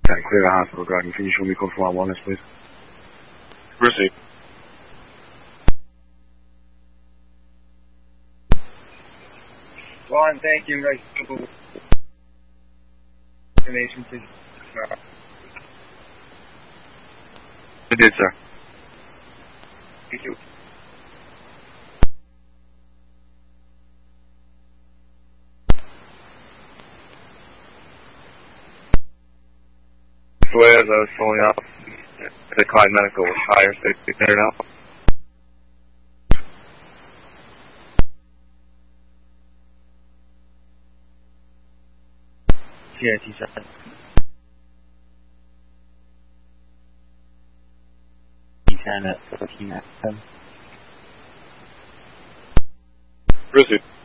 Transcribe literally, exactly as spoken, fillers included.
ten, clear the hospital garden. Can you show me code for wellness, please? Proceed. Ron, thank you. Right. Information, please. I did, sir. Thank you. So as I was filling out, the Clyde Medical was higher, so they cleared out. C I T seven. ten at fourteen at ten. Proceed.